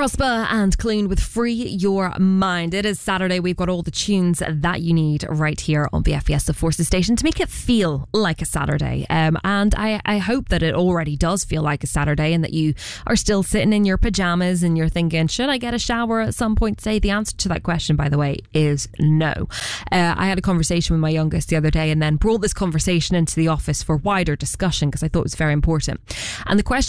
Prosper and Clune with Free Your Mind. It is Saturday. We've got all the tunes that you need right here on BFBS The Forces Station to make it feel like a Saturday. And I hope that it already does feel like a Saturday and that you are still sitting in your pajamas and you're thinking, should I get a shower at some point today? The answer to that question, by the way, is no. I had a conversation with my youngest the other day and then brought this conversation into the office for wider discussion because I thought it was very important. And the question